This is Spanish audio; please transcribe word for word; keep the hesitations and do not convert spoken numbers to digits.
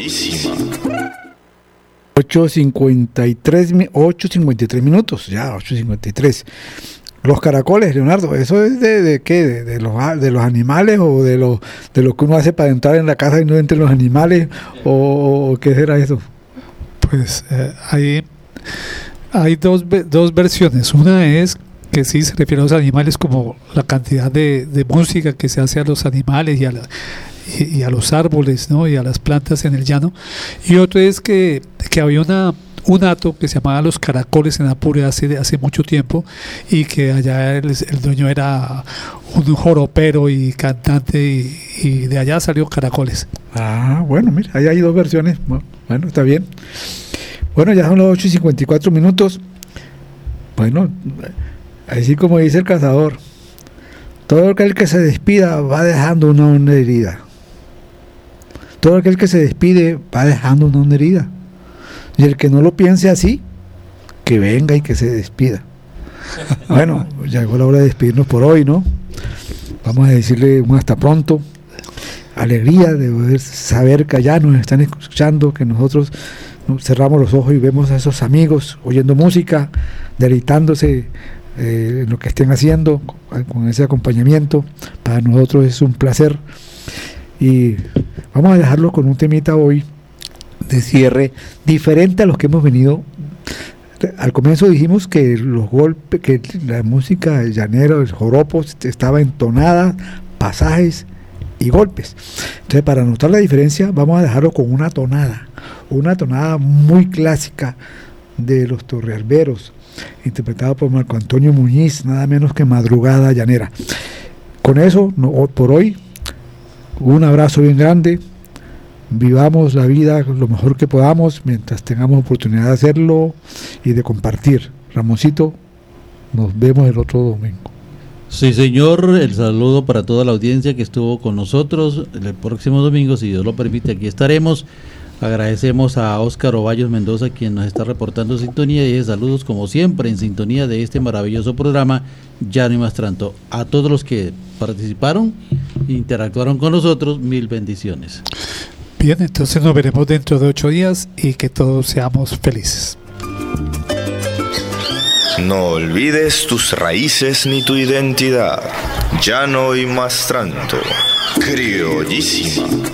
Criollísima. ocho cincuenta y tres minutos, ya, ocho cincuenta y tres. Los caracoles, Leonardo, ¿eso es de, de qué? ¿De, de, los, ¿De los animales o de lo, de lo que uno hace para entrar en la casa y no entren los animales? ¿O, o qué será eso? Pues eh, hay, hay dos, dos versiones. Una es que sí se refiere a los animales como la cantidad de, de música que se hace a los animales y a, la, y, y a los árboles, ¿no? Y a las plantas en el llano. Y otro es que, que había una... un hato que se llamaba Los Caracoles en Apure hace, hace mucho tiempo, y que allá el, el dueño era un joropero y cantante, y, y de allá salió Caracoles. Ah, bueno, mira, ahí hay dos versiones. Bueno, está bien. Bueno, ya son los ocho y cincuenta y cuatro minutos. Bueno, así como dice el cazador, todo aquel que se despida va dejando una, una herida. Todo aquel que se despide va dejando una, una herida. Y el que no lo piense así, que venga y que se despida. Bueno, ya llegó la hora de despedirnos por hoy, ¿no? Vamos a decirle un hasta pronto. Alegría de poder saber que allá nos están escuchando, que nosotros cerramos los ojos y vemos a esos amigos oyendo música, deleitándose eh, en lo que estén haciendo, con ese acompañamiento. Para nosotros es un placer. Y vamos a dejarlo con un temita hoy de cierre, diferente a los que hemos venido. Al comienzo dijimos que los golpes, que la música del llanero, el joropo, estaba entonada, pasajes y golpes. Entonces, para notar la diferencia, vamos a dejarlo con una tonada, una tonada muy clásica de los Torrealberos, interpretada por Marco Antonio Muñiz, nada menos que Madrugada Llanera. Con eso, no, por hoy, un abrazo bien grande. Vivamos la vida lo mejor que podamos mientras tengamos oportunidad de hacerlo y de compartir. Ramoncito, nos vemos el otro domingo. Sí, señor, el saludo para toda la audiencia que estuvo con nosotros. El próximo domingo, si Dios lo permite, aquí estaremos. Agradecemos a Óscar Ovallos Mendoza, quien nos está reportando sintonía, y saludos como siempre en sintonía de este maravilloso programa Llano y Mastranto. A todos los que participaron, interactuaron con nosotros, mil bendiciones. Bien, entonces nos veremos dentro de ocho días y que todos seamos felices. No olvides tus raíces ni tu identidad. Llano y Mastranto. Criollísima.